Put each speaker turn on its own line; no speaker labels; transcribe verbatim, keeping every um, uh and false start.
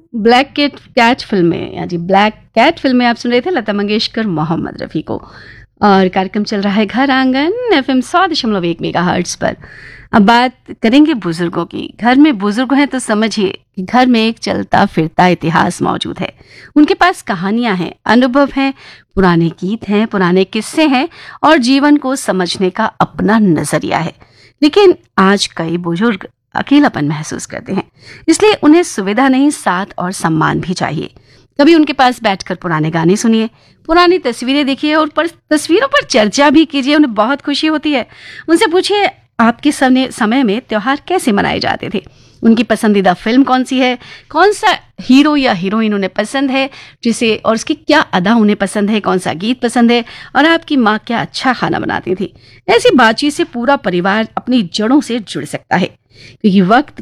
Black cat cat film में या जी black cat film में आप सुन रहे थे लता मंगेशकर, मोहम्मद रफ़ी को। और कार्यक्रम चल रहा है घर आंगन एफएम सौ दशमलव एक मेगा हर्ट्ज पर। अब बात करेंगे बुजुर्गों की। घर में बुजुर्ग हैं तो समझिए कि घर में एक चलता फिरता इतिहास मौजूद है। उनके पास कहानियां हैं, अनुभव हैं, पुराने गीत हैं, पुराने किस्से हैं और जीवन को समझने का अपना नजरिया है। लेकिन आज कई बुजुर्ग अकेलापन महसूस करते हैं, इसलिए उन्हें सुविधा नहीं, साथ और सम्मान भी चाहिए। कभी उनके पास बैठकर पुराने गाने सुनिए, पुरानी तस्वीरें देखिए और पर तस्वीरों पर चर्चा भी कीजिए। उन्हें बहुत खुशी होती है। उनसे पूछिए आपके समय समय में त्योहार कैसे मनाए जाते थे, उनकी पसंदीदा फिल्म कौन सी है, कौन सा हीरो या हीरोइन उन्हें पसंद है जिसे और उसकी क्या अदा उन्हें पसंद है, कौन सा गीत पसंद है और आपकी माँ क्या अच्छा खाना बनाती थी। ऐसी बातचीत से पूरा परिवार अपनी जड़ों से जुड़ सकता है, क्योंकि वक्त